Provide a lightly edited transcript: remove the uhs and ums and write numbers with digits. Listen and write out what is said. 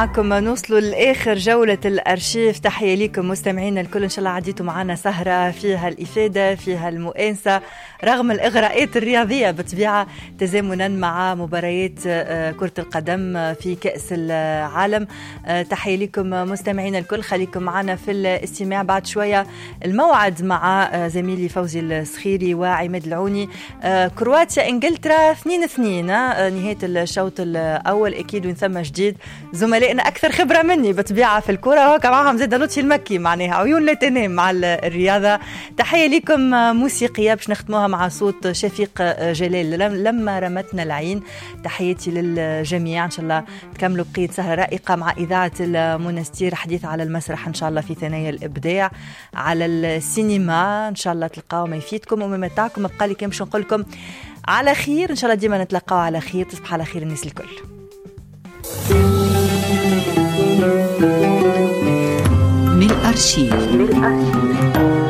معكم نوصلوا لآخر جولة الأرشيف. تحية لكم مستمعينا الكل، إن شاء الله عديتوا معنا سهرة فيها الإفادة فيها المؤانسة رغم الإغراءات الرياضية بطبيعة، تزامنا مع مباريات كرة القدم في كأس العالم. تحية لكم مستمعينا الكل، خليكم معنا في الاستماع. بعد شوية الموعد مع زميلي فوزي الصخيري وعماد العوني. كرواتيا إنجلترا 2-2 نهاية الشوط الأول. أكيد وين ثم جديد زملائنا أكثر خبرة مني بطبيعة في الكرة، وكان معهم زيد لطفي المكي، معناها عيون لا تنام مع الرياضة. تحية لكم موسيقية باش نختموها مع صوت شفيق جلال لما رمتنا العين. تحياتي للجميع، إن شاء الله تكملوا بقية سهرة رائقة مع إذاعة المنستير. حديث على المسرح إن شاء الله في ثنايا الإبداع، على السينما إن شاء الله تلقاو ما يفيدكم وممتعكم. أبقى لي كم باش نقول لكم على خير، إن شاء الله ديما نتلقاو على خير. تصبح على خير الناس الكل. من الأرشيف.